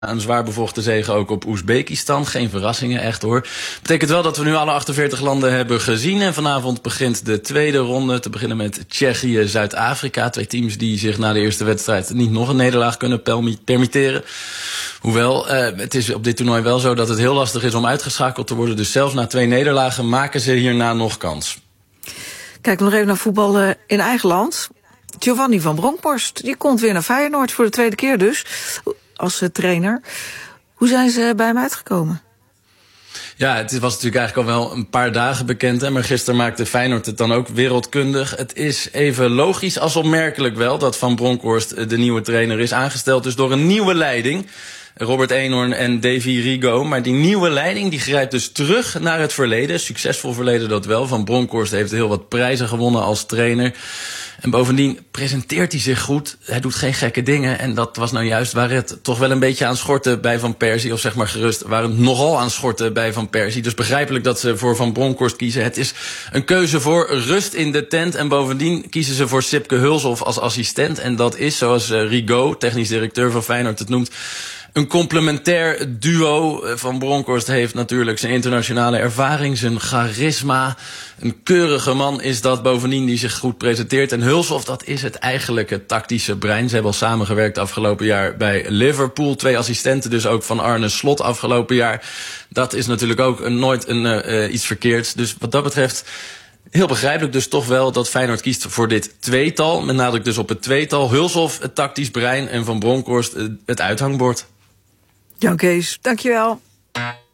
Een zwaar bevochten zege ook op Oezbekistan. Geen verrassingen, echt hoor. Betekent wel dat we nu alle 48 landen hebben gezien. En vanavond begint de tweede ronde. Te beginnen met Tsjechië, Zuid-Afrika. 2 teams die zich na de eerste wedstrijd niet nog een nederlaag kunnen permitteren. Hoewel, het is op dit toernooi wel zo dat het heel lastig is om uitgeschakeld te worden. Dus zelfs na 2 nederlagen maken ze hierna nog kans. Kijk nog even naar voetbal in eigen land. Giovanni van Bronckhorst, die komt weer naar Feyenoord voor de tweede keer dus. Als trainer. Hoe zijn ze bij hem uitgekomen? Ja, het was natuurlijk eigenlijk al wel een paar dagen bekend. Hè, maar gisteren maakte Feyenoord het dan ook wereldkundig. Het is even logisch als opmerkelijk wel dat Van Bronckhorst de nieuwe trainer is aangesteld. Dus door een nieuwe leiding. Robert Eenhoorn en Davy Rigo. Maar die nieuwe leiding die grijpt dus terug naar het verleden. Succesvol verleden dat wel. Van Bronckhorst heeft heel wat prijzen gewonnen als trainer. En bovendien presenteert hij zich goed. Hij doet geen gekke dingen. En dat was nou juist waar het toch wel een beetje aan schortte bij Van Persie. Of zeg maar gerust, waar het nogal aan schortte bij Van Persie. Dus begrijpelijk dat ze voor Van Bronckhorst kiezen. Het is een keuze voor rust in de tent. En bovendien kiezen ze voor Sipke Hulshoff als assistent. En dat is, zoals Rigo, technisch directeur van Feyenoord, het noemt, een complementair duo. Van Bronckhorst heeft natuurlijk zijn internationale ervaring, zijn charisma. Een keurige man is dat bovendien die zich goed presenteert. En Hulshoff, dat is het eigenlijke tactische brein. Ze hebben al samengewerkt afgelopen jaar bij Liverpool. 2 assistenten dus ook van Arne Slot afgelopen jaar. Dat is natuurlijk ook nooit iets verkeerds. Dus wat dat betreft heel begrijpelijk dus toch wel dat Feyenoord kiest voor dit tweetal. Met nadruk dus op het tweetal. Hulshoff, het tactisch brein, en Van Bronckhorst, het uithangbord. Jan Kees, dankjewel.